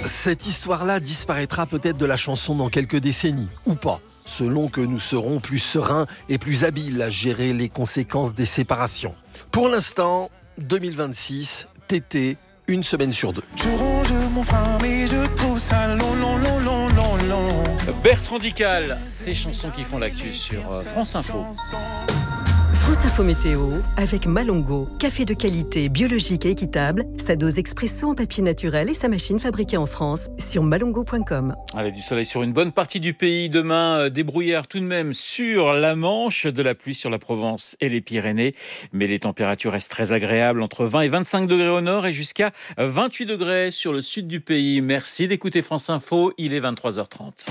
Cette histoire-là disparaîtra peut-être de la chanson dans quelques décennies, ou pas, selon que nous serons plus sereins et plus habiles à gérer les conséquences des séparations. Pour l'instant, 2026, Tété, une semaine sur deux. Je ronge mon frein, mais je trouve ça long. Bertrand Dical, ces chansons qui font l'actu sur France Info. France Info Météo, avec Malongo, café de qualité, biologique et équitable, sa dose expresso en papier naturel et sa machine fabriquée en France sur malongo.com. Allez, du soleil sur une bonne partie du pays. Demain, des brouillards tout de même sur la Manche, de la pluie sur la Provence et les Pyrénées. Mais les températures restent très agréables, entre 20 et 25 degrés au nord et jusqu'à 28 degrés sur le sud du pays. Merci d'écouter France Info, il est 23h30.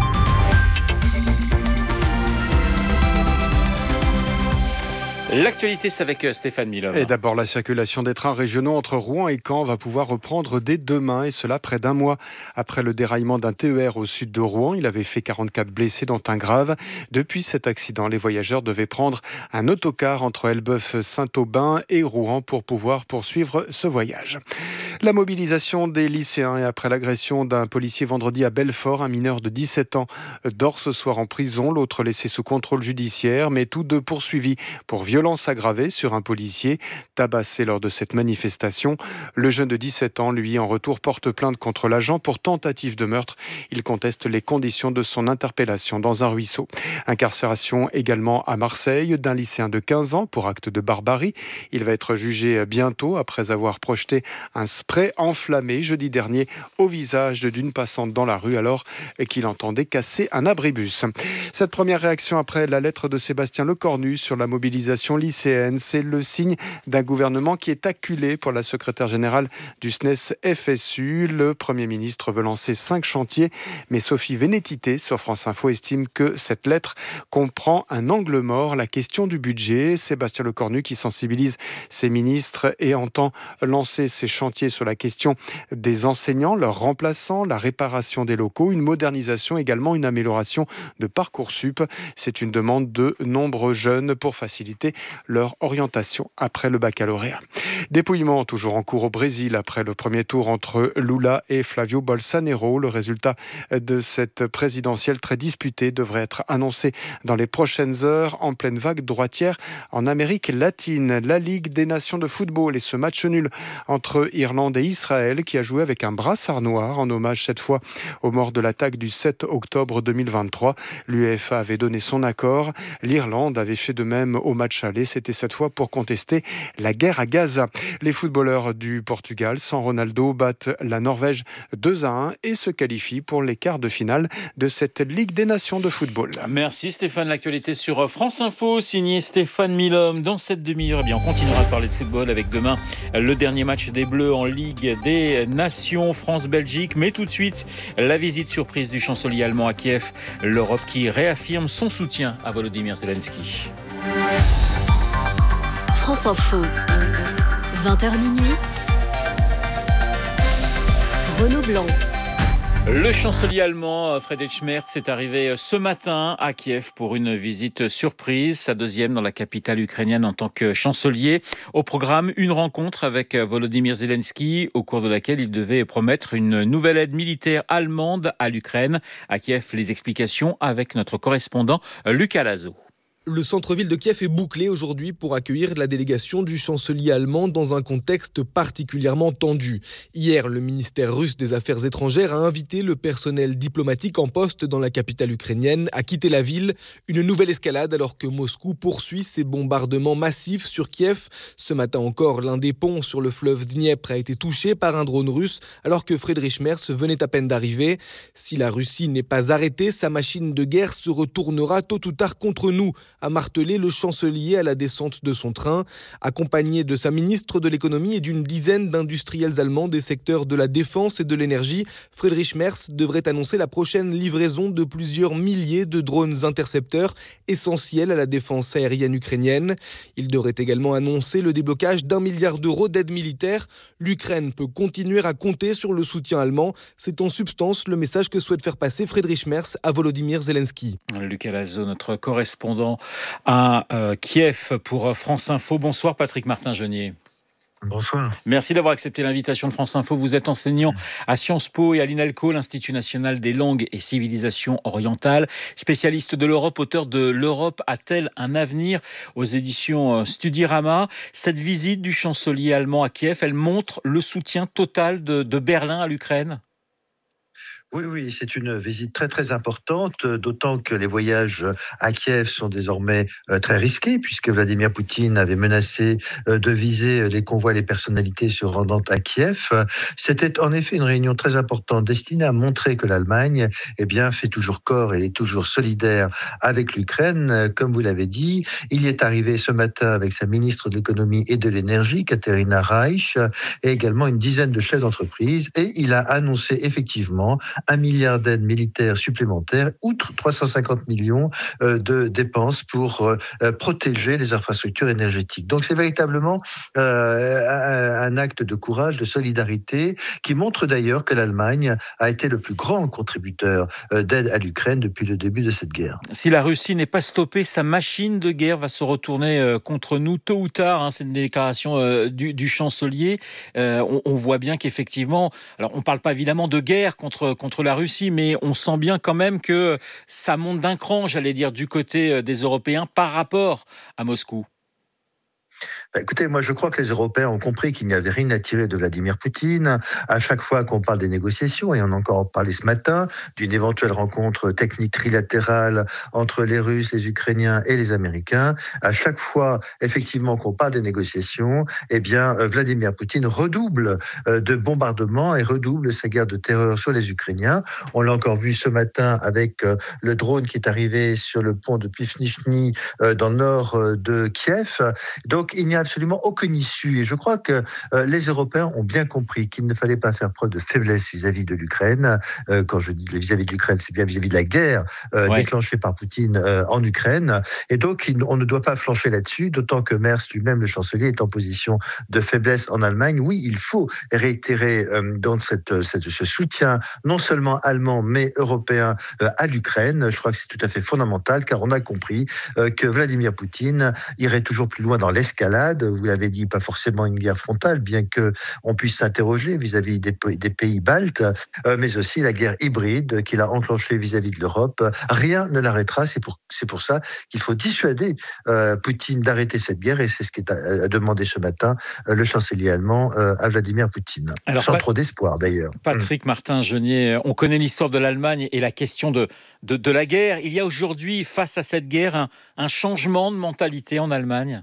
L'actualité, c'est avec Stéphane Milhomme. Et d'abord, la circulation des trains régionaux entre Rouen et Caen va pouvoir reprendre dès demain, et cela près d'un mois après le déraillement d'un TER au sud de Rouen. Il avait fait 44 blessés, dont un grave. Depuis cet accident, les voyageurs devaient prendre un autocar entre Elbeuf, Saint-Aubin et Rouen pour pouvoir poursuivre ce voyage. La mobilisation des lycéens et après l'agression d'un policier vendredi à Belfort, un mineur de 17 ans dort ce soir en prison, l'autre laissé sous contrôle judiciaire, mais tous deux poursuivis pour violence aggravée sur un policier tabassé lors de cette manifestation. Le jeune de 17 ans, lui, en retour, porte plainte contre l'agent pour tentative de meurtre. Il conteste les conditions de son interpellation dans un ruisseau. Incarcération également à Marseille d'un lycéen de 15 ans pour acte de barbarie. Il va être jugé bientôt après avoir projeté un spray enflammé jeudi dernier au visage d'une passante dans la rue alors qu'il entendait casser un abribus. Cette première réaction après la lettre de Sébastien Lecornu sur la mobilisation lycéenne, c'est le signe d'un gouvernement qui est acculé pour la secrétaire générale du SNES FSU. Le Premier ministre veut lancer 5 chantiers, mais Sophie Vénétité sur France Info estime que cette lettre comprend un angle mort, la question du budget. Sébastien Lecornu qui sensibilise ses ministres et entend lancer ces chantiers sur la question des enseignants, leurs remplaçants, la réparation des locaux, une modernisation, également une amélioration de Parcoursup. C'est une demande de nombreux jeunes pour faciliter leur orientation après le baccalauréat. Dépouillement toujours en cours au Brésil après le premier tour entre Lula et Flavio Bolsonaro. Le résultat de cette présidentielle très disputée devrait être annoncé dans les prochaines heures en pleine vague droitière en Amérique latine. La Ligue des Nations de football et ce match nul entre Irlande et Israël qui a joué avec un brassard noir en hommage cette fois aux morts de l'attaque du 7 octobre 2023. L'UEFA avait donné son accord. L'Irlande avait fait de même au match aller. C'était cette fois pour contester la guerre à Gaza. Les footballeurs du Portugal, sans Ronaldo, battent la Norvège 2-1 et se qualifient pour les quarts de finale de cette Ligue des Nations de football. Merci Stéphane. L'actualité sur France Info, signé Stéphane Milhomme. Dans cette demi-heure, on continuera de parler de football avec demain le dernier match des Bleus en Ligue des Nations, France-Belgique. Mais tout de suite, la visite surprise du chancelier allemand à Kiev. L'Europe qui réaffirme son soutien à Volodymyr Zelensky. France Info, 20h minuit, Renaud Blanc. Le chancelier allemand Friedrich Merz est arrivé ce matin à Kiev pour une visite surprise, sa deuxième dans la capitale ukrainienne en tant que chancelier. Au programme, une rencontre avec Volodymyr Zelensky, au cours de laquelle il devait promettre une nouvelle aide militaire allemande à l'Ukraine. À Kiev, les explications avec notre correspondant Lucas Lazo. Le centre-ville de Kiev est bouclé aujourd'hui pour accueillir la délégation du chancelier allemand dans un contexte particulièrement tendu. Hier, le ministère russe des Affaires étrangères a invité le personnel diplomatique en poste dans la capitale ukrainienne à quitter la ville. Une nouvelle escalade alors que Moscou poursuit ses bombardements massifs sur Kiev. Ce matin encore, l'un des ponts sur le fleuve Dniepr a été touché par un drone russe alors que Friedrich Merz venait à peine d'arriver. Si la Russie n'est pas arrêtée, sa machine de guerre se retournera tôt ou tard contre nous, a martelé le chancelier à la descente de son train. Accompagné de sa ministre de l'économie et d'une dizaine d'industriels allemands des secteurs de la défense et de l'énergie, Friedrich Merz devrait annoncer la prochaine livraison de plusieurs milliers de drones intercepteurs essentiels à la défense aérienne ukrainienne. Il devrait également annoncer le déblocage d'1 milliard d'euros d'aide militaire. L'Ukraine peut continuer à compter sur le soutien allemand. C'est en substance le message que souhaite faire passer Friedrich Merz à Volodymyr Zelensky. Lucas Lazo, notre correspondant à Kiev pour France Info. Bonsoir Patrick Martin-Genier. Bonsoir. Merci d'avoir accepté l'invitation de France Info. Vous êtes enseignant à Sciences Po et à l'INALCO, l'Institut national des langues et civilisations orientales, spécialiste de l'Europe, auteur de L'Europe a-t-elle un avenir aux éditions Studirama. Cette visite du chancelier allemand à Kiev, elle montre le soutien total de Berlin à l'Ukraine. Oui, c'est une visite très très importante, d'autant que les voyages à Kiev sont désormais très risqués, puisque Vladimir Poutine avait menacé de viser les convois et les personnalités se rendant à Kiev. C'était en effet une réunion très importante destinée à montrer que l'Allemagne fait toujours corps et est toujours solidaire avec l'Ukraine. Comme vous l'avez dit, il y est arrivé ce matin avec sa ministre de l'économie et de l'énergie, Katerina Reich, et également une dizaine de chefs d'entreprise, et il a annoncé effectivement 1 milliard d'aides militaires supplémentaires, outre 350 millions de dépenses pour protéger les infrastructures énergétiques. Donc c'est véritablement un acte de courage, de solidarité, qui montre d'ailleurs que l'Allemagne a été le plus grand contributeur d'aide à l'Ukraine depuis le début de cette guerre. Si la Russie n'est pas stoppée, sa machine de guerre va se retourner contre nous tôt ou tard. C'est une déclaration du chancelier. On voit bien qu'effectivement, alors on ne parle pas évidemment de guerre contre la Russie, mais on sent bien quand même que ça monte d'un cran, j'allais dire, du côté des Européens par rapport à Moscou. Écoutez, moi je crois que les Européens ont compris qu'il n'y avait rien à tirer de Vladimir Poutine. À chaque fois qu'on parle des négociations, et on a encore parlé ce matin, d'une éventuelle rencontre technique trilatérale entre les Russes, les Ukrainiens et les Américains, à chaque fois effectivement qu'on parle des négociations, Vladimir Poutine redouble de bombardements et redouble sa guerre de terreur sur les Ukrainiens. On l'a encore vu ce matin avec le drone qui est arrivé sur le pont de Pivnitchny dans le nord de Kiev. Donc il n'y a absolument aucune issue. Et je crois que les Européens ont bien compris qu'il ne fallait pas faire preuve de faiblesse vis-à-vis de l'Ukraine. Quand je dis vis-à-vis de l'Ukraine, c'est bien vis-à-vis de la guerre déclenchée par Poutine en Ukraine. Et donc, on ne doit pas flancher là-dessus, d'autant que Merz lui-même, le chancelier, est en position de faiblesse en Allemagne. Oui, il faut réitérer donc ce soutien, non seulement allemand, mais européen à l'Ukraine. Je crois que c'est tout à fait fondamental, car on a compris que Vladimir Poutine irait toujours plus loin dans l'escalade. Vous l'avez dit, pas forcément une guerre frontale, bien qu'on puisse s'interroger vis-à-vis des pays baltes, mais aussi la guerre hybride qu'il a enclenchée vis-à-vis de l'Europe. Rien ne l'arrêtera. C'est pour ça qu'il faut dissuader Poutine d'arrêter cette guerre, et c'est ce qu'a demandé ce matin le chancelier allemand à Vladimir Poutine. Alors, sans trop d'espoir d'ailleurs. Patrick Martin-Genier, on connaît l'histoire de l'Allemagne et la question de la guerre. Il y a aujourd'hui, face à cette guerre, un changement de mentalité en Allemagne.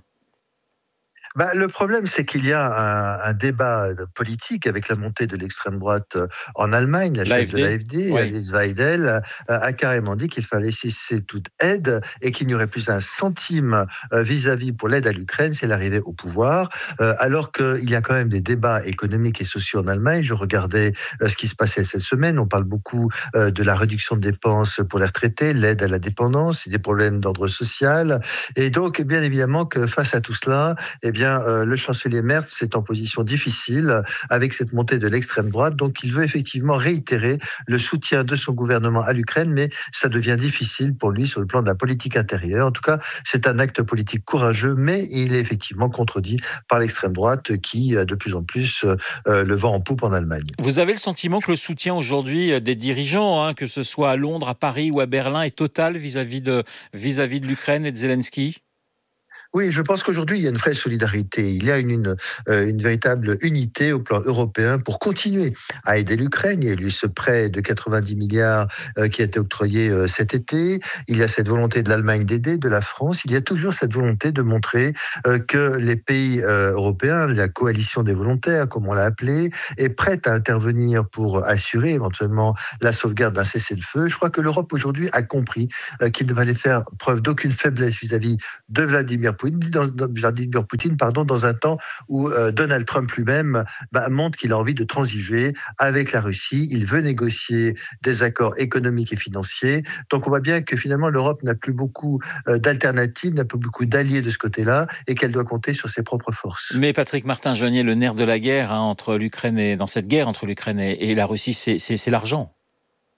Le problème, c'est qu'il y a un débat politique avec la montée de l'extrême droite en Allemagne. La chef de l'AfD, Alice Weidel, a carrément dit qu'il fallait cesser toute aide et qu'il n'y aurait plus un centime vis-à-vis pour l'aide à l'Ukraine si elle arrivait au pouvoir, alors qu'il y a quand même des débats économiques et sociaux en Allemagne. Je regardais ce qui se passait cette semaine. On parle beaucoup de la réduction de dépenses pour les retraités, l'aide à la dépendance, des problèmes d'ordre social. Et donc, bien évidemment que face à tout cela, le chancelier Merz est en position difficile avec cette montée de l'extrême droite. Donc, il veut effectivement réitérer le soutien de son gouvernement à l'Ukraine, mais ça devient difficile pour lui sur le plan de la politique intérieure. En tout cas, c'est un acte politique courageux, mais il est effectivement contredit par l'extrême droite qui, de plus en plus, le vent en poupe en Allemagne. Vous avez le sentiment que le soutien aujourd'hui des dirigeants, que ce soit à Londres, à Paris ou à Berlin, est total vis-à-vis de l'Ukraine et de Zelensky ? Oui, je pense qu'aujourd'hui, il y a une vraie solidarité. Il y a une véritable unité au plan européen pour continuer à aider l'Ukraine. Il y a eu ce prêt de 90 milliards qui a été octroyé cet été. Il y a cette volonté de l'Allemagne d'aider, de la France. Il y a toujours cette volonté de montrer que les pays européens, la coalition des volontaires, comme on l'a appelé, est prête à intervenir pour assurer éventuellement la sauvegarde d'un cessez-le-feu. Je crois que l'Europe aujourd'hui a compris qu'il ne fallait faire preuve d'aucune faiblesse vis-à-vis de Vladimir Poutine, dans un temps où Donald Trump lui-même montre qu'il a envie de transiger avec la Russie. Il veut négocier des accords économiques et financiers. Donc on voit bien que finalement l'Europe n'a plus beaucoup d'alternatives, n'a plus beaucoup d'alliés de ce côté-là, et qu'elle doit compter sur ses propres forces. Mais Patrick Martin-Genier, le nerf de la guerre dans cette guerre entre l'Ukraine et la Russie, c'est l'argent.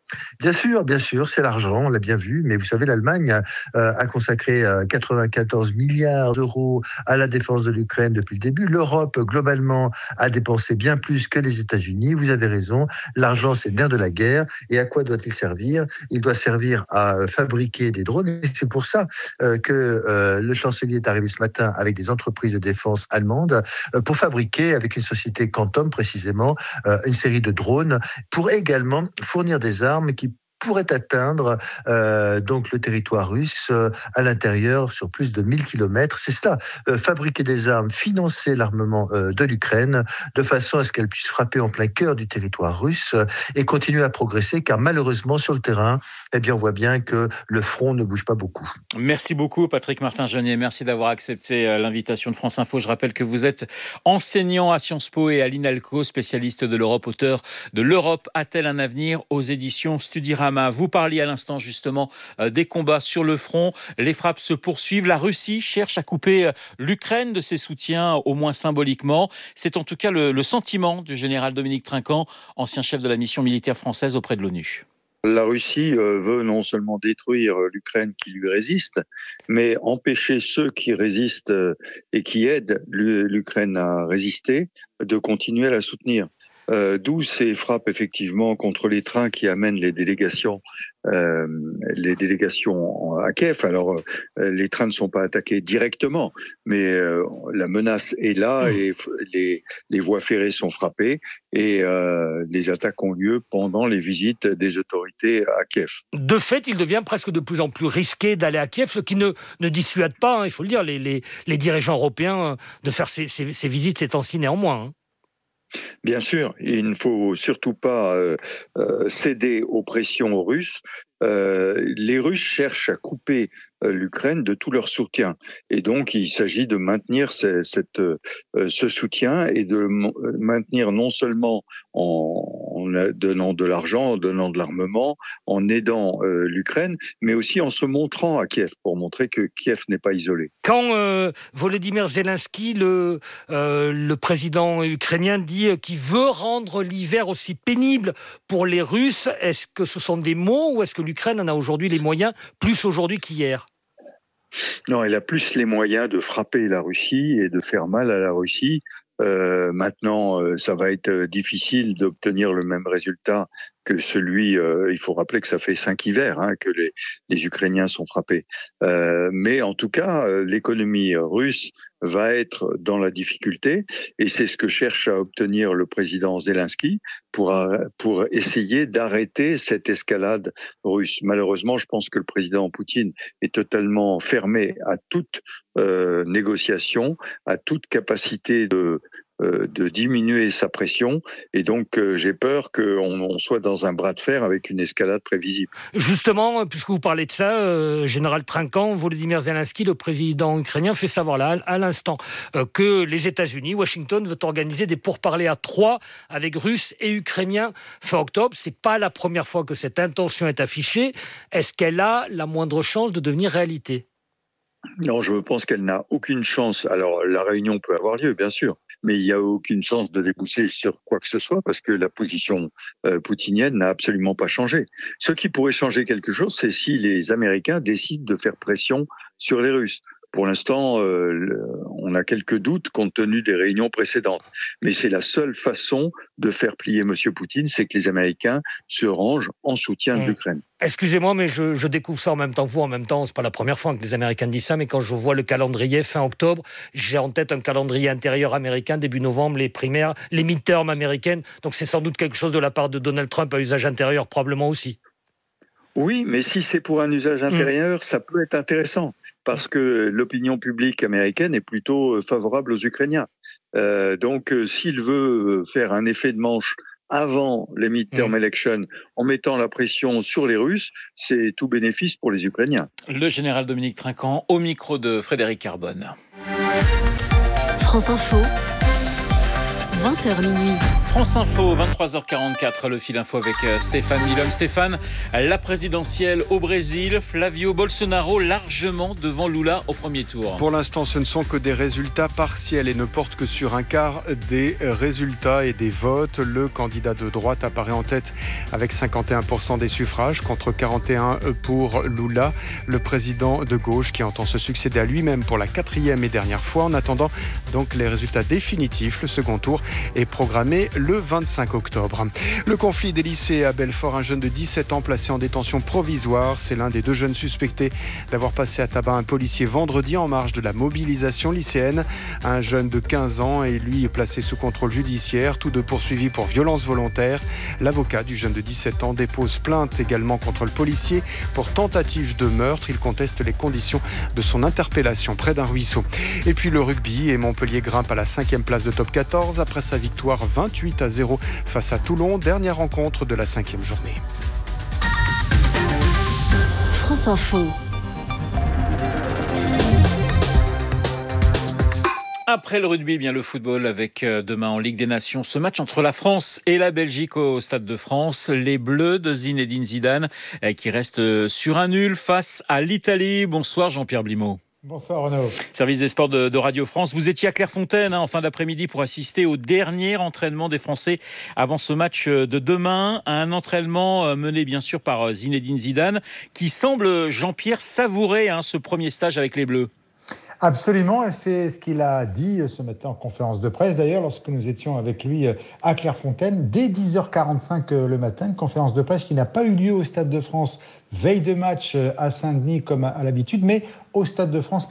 Bien sûr, c'est l'argent, on l'a bien vu, mais vous savez, l'Allemagne a consacré 94 milliards d'euros à la défense de l'Ukraine depuis le début. L'Europe, globalement, a dépensé bien plus que les États-Unis. Vous avez raison, l'argent, c'est le nerf de la guerre. Et à quoi doit-il servir ? Il doit servir à fabriquer des drones. Et c'est pour ça que le chancelier est arrivé ce matin avec des entreprises de défense allemandes pour fabriquer, avec une société Quantum précisément, une série de drones pour également fournir des armes qui pourraient atteindre donc le territoire russe à l'intérieur sur plus de 1000 km. C'est cela, fabriquer des armes, financer l'armement de l'Ukraine de façon à ce qu'elle puisse frapper en plein cœur du territoire russe et continuer à progresser, car malheureusement sur le terrain, eh bien, on voit bien que le front ne bouge pas beaucoup. Merci beaucoup Patrick Martin-Jeunier, merci d'avoir accepté l'invitation de France Info. Je rappelle que vous êtes enseignant à Sciences Po et à l'INALCO, spécialiste de l'Europe, auteur de L'Europe a-t-elle un avenir aux éditions Studirama. Vous parliez à l'instant justement des combats sur le front. Les frappes se poursuivent. La Russie cherche à couper l'Ukraine de ses soutiens, au moins symboliquement. C'est en tout cas le sentiment du général Dominique Trinquant, ancien chef de la mission militaire française auprès de l'ONU. La Russie veut non seulement détruire l'Ukraine qui lui résiste, mais empêcher ceux qui résistent et qui aident l'Ukraine à résister de continuer à la soutenir. D'où ces frappes effectivement contre les trains qui amènent les délégations à Kiev. Alors les trains ne sont pas attaqués directement, mais la menace est là et les voies ferrées sont frappées et les attaques ont lieu pendant les visites des autorités à Kiev. De fait, il devient presque de plus en plus risqué d'aller à Kiev, ce qui ne dissuade pas, il faut le dire, les dirigeants européens de faire ces visites ces temps-ci néanmoins. Bien sûr, il ne faut surtout pas céder aux pressions russes. Les Russes cherchent à couper l'Ukraine de tout leur soutien. Et donc, il s'agit de maintenir ce soutien et de maintenir non seulement en donnant de l'argent, en donnant de l'armement, en aidant l'Ukraine, mais aussi en se montrant à Kiev pour montrer que Kiev n'est pas isolé. Quand Volodymyr Zelensky, le président ukrainien, dit qu'il veut rendre l'hiver aussi pénible pour les Russes, est-ce que ce sont des mots ou est-ce que l'Ukraine en a aujourd'hui les moyens, plus aujourd'hui qu'hier ? Non, elle a plus les moyens de frapper la Russie et de faire mal à la Russie. Maintenant, ça va être difficile d'obtenir le même résultat que celui, il faut rappeler que ça fait 5 hivers que les Ukrainiens sont frappés. Mais en tout cas, l'économie russe va être dans la difficulté et c'est ce que cherche à obtenir le président Zelensky pour essayer d'arrêter cette escalade russe. Malheureusement, je pense que le président Poutine est totalement fermé à toute négociation, à toute capacité de diminuer sa pression et donc j'ai peur qu'on soit dans un bras de fer avec une escalade prévisible. Justement, puisque vous parlez de ça, Général Trinquant, Volodymyr Zelensky, le président ukrainien, fait savoir là à l'instant que les États-Unis, Washington, veut organiser des pourparlers à 3 avec Russes et Ukrainiens fin octobre. C'est pas la première fois que cette intention est affichée. Est-ce qu'elle a la moindre chance de devenir réalité ? Non, je pense qu'elle n'a aucune chance. Alors, la réunion peut avoir lieu, bien sûr, mais il n'y a aucune chance de déboucher sur quoi que ce soit parce que la position poutinienne n'a absolument pas changé. Ce qui pourrait changer quelque chose, c'est si les Américains décident de faire pression sur les Russes. Pour l'instant, on a quelques doutes compte tenu des réunions précédentes. Mais c'est la seule façon de faire plier M. Poutine, c'est que les Américains se rangent en soutien de l'Ukraine. Excusez-moi, mais je découvre ça en même temps que vous. En même temps, c'est pas la première fois que les Américains disent ça, mais quand je vois le calendrier fin octobre, j'ai en tête un calendrier intérieur américain, début novembre, les primaires, les midterms américaines. Donc c'est sans doute quelque chose de la part de Donald Trump à usage intérieur, probablement aussi. Oui, mais si c'est pour un usage intérieur, ça peut être intéressant. Parce que l'opinion publique américaine est plutôt favorable aux Ukrainiens. Donc, s'il veut faire un effet de manche avant les midterm elections en mettant la pression sur les Russes, c'est tout bénéfice pour les Ukrainiens. Le général Dominique Trinquant au micro de Frédéric Carbone. France Info, 20h minuit. France Info, 23h44, le fil info avec Stéphane Milhomme. Stéphane, la présidentielle au Brésil, Flavio Bolsonaro largement devant Lula au premier tour. Pour l'instant, ce ne sont que des résultats partiels et ne portent que sur un quart des résultats et des votes. Le candidat de droite apparaît en tête avec 51% des suffrages contre 41% pour Lula, le président de gauche qui entend se succéder à lui-même pour la 4e et dernière fois. En attendant donc les résultats définitifs, le second tour est programmé le 25 octobre. Le conflit des lycées à Belfort, un jeune de 17 ans placé en détention provisoire. C'est l'un des 2 jeunes suspectés d'avoir passé à tabac un policier vendredi en marge de la mobilisation lycéenne. Un jeune de 15 ans est lui placé sous contrôle judiciaire, tous 2 poursuivis pour violence volontaire. L'avocat du jeune de 17 ans dépose plainte également contre le policier pour tentative de meurtre. Il conteste les conditions de son interpellation près d'un ruisseau. Et puis le rugby, et Montpellier grimpe à la 5e place de top 14 après sa victoire 28-0 face à Toulon, dernière rencontre de la 5e journée. France Info. Après le rugby, bien le football avec demain en Ligue des Nations. Ce match entre la France et la Belgique au Stade de France. Les Bleus de Zinedine Zidane qui restent sur un nul face à l'Italie. Bonsoir Jean-Pierre Blimaud. Bonsoir Renaud. Service des sports de Radio France. Vous étiez à Clairefontaine en fin d'après-midi pour assister au dernier entraînement des Français avant ce match de demain. Un entraînement mené bien sûr par Zinedine Zidane qui semble, Jean-Pierre, savourer ce premier stage avec les Bleus. Absolument, et c'est ce qu'il a dit ce matin en conférence de presse. D'ailleurs, lorsque nous étions avec lui à Clairefontaine, dès 10h45 le matin, une conférence de presse qui n'a pas eu lieu au Stade de France, veille de match à Saint-Denis comme à l'habitude, mais au Stade de France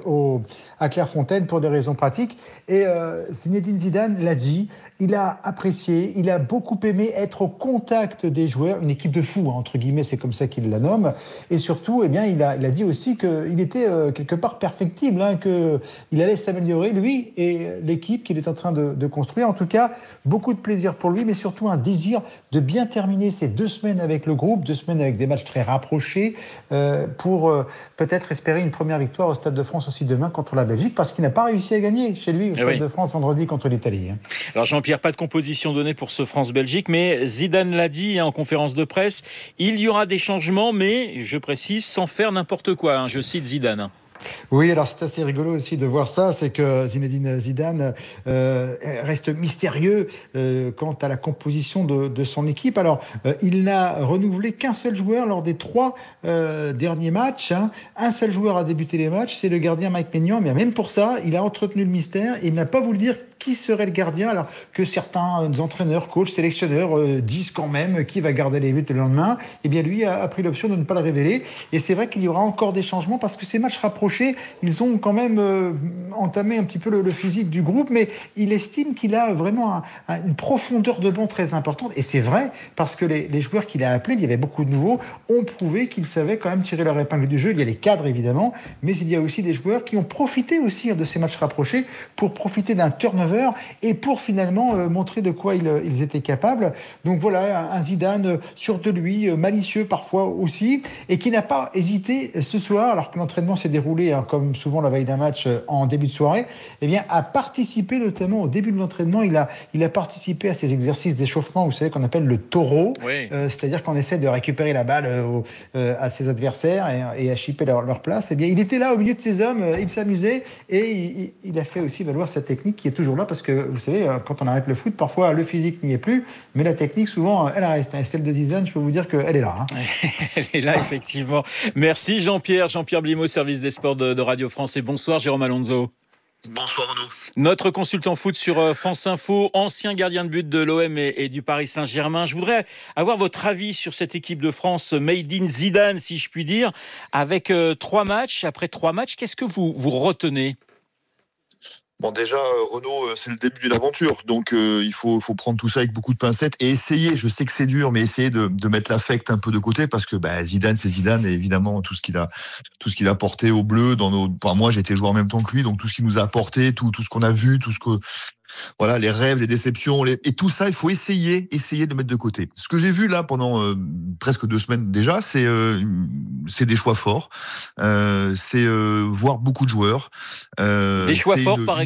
à Clairefontaine pour des raisons pratiques. Et Zinedine Zidane l'a dit, il a apprécié, il a beaucoup aimé être au contact des joueurs, une équipe de fous, entre guillemets, c'est comme ça qu'il la nomme. Et surtout, il a dit aussi qu'il était quelque part perfectible, qu'il allait s'améliorer, lui et l'équipe qu'il est en train de construire. En tout cas, beaucoup de plaisir pour lui, mais surtout un désir de bien terminer ces 2 semaines avec le groupe, 2 semaines avec des matchs très rapprochés, pour peut-être espérer une première victoire au Stade de France aussi demain contre la Belgique, parce qu'il n'a pas réussi à gagner chez lui au Stade de France vendredi contre l'Italie. Alors Jean-Pierre, pas de composition donnée pour ce France-Belgique, mais Zidane l'a dit en conférence de presse, il y aura des changements, mais je précise, sans faire n'importe quoi. Je cite Zidane. Oui, alors c'est assez rigolo aussi de voir ça, c'est que Zinedine Zidane reste mystérieux quant à la composition de son équipe. Alors, il n'a renouvelé qu'un seul joueur lors des 3 derniers matchs. Un seul joueur a débuté les matchs, c'est le gardien Mike Maignan, mais même pour ça, il a entretenu le mystère et il n'a pas voulu dire qui serait le gardien, alors que certains entraîneurs, coachs, sélectionneurs disent quand même qui va garder les buts le lendemain. Eh bien, lui a pris l'option de ne pas le révéler. Et c'est vrai qu'il y aura encore des changements parce que ces matchs rapprochés, ils ont quand même entamé un petit peu le physique du groupe, mais il estime qu'il a vraiment une profondeur de banc très importante. Et c'est vrai, parce que les joueurs qu'il a appelés, il y avait beaucoup de nouveaux, ont prouvé qu'ils savaient quand même tirer leur épingle du jeu. Il y a les cadres, évidemment, mais il y a aussi des joueurs qui ont profité aussi de ces matchs rapprochés pour profiter d'un turnover et pour finalement montrer de quoi ils étaient capables. Donc voilà, un Zidane sûr de lui, malicieux parfois aussi, et qui n'a pas hésité ce soir, alors que l'entraînement s'est déroulé comme souvent la veille d'un match en début de soirée, à participer notamment au début de l'entraînement. Il a participé à ces exercices d'échauffement, vous savez, qu'on appelle le taureau, oui. C'est-à-dire qu'on essaie de récupérer la balle à ses adversaires et à chipper leur place. Il était là au milieu de ces hommes, il s'amusait et il a fait aussi valoir sa technique qui est toujours là, parce que vous savez, quand on arrête le foot, parfois le physique n'y est plus, mais la technique souvent elle reste. Et celle de Zidane, je peux vous dire qu'elle est là. Elle est là, effectivement. Merci Jean-Pierre Blimaud, service des sports de Radio France, et bonsoir Jérôme Alonso. Bonsoir Renaud. Notre consultant foot sur France Info, ancien gardien de but de l'OM et du Paris Saint-Germain. Je voudrais avoir votre avis sur cette équipe de France made in Zidane, si je puis dire, avec 3 matchs. Après 3 matchs, qu'est-ce que vous retenez ? Bon, déjà, Renaud, c'est le début d'une aventure, donc il faut prendre tout ça avec beaucoup de pincettes et essayer, je sais que c'est dur, mais essayer de mettre l'affect un peu de côté, parce que Zidane, c'est Zidane, et évidemment tout ce qu'il a apporté aux Bleus, moi j'ai été joueur en même temps que lui, donc tout ce qu'il nous a apporté, tout ce qu'on a vu, tout ce que voilà, les rêves, les déceptions, et tout ça, il faut essayer de mettre de côté. Ce que j'ai vu là pendant presque 2 semaines déjà, c'est des choix forts, c'est voir beaucoup de joueurs. Des choix forts, par exemple.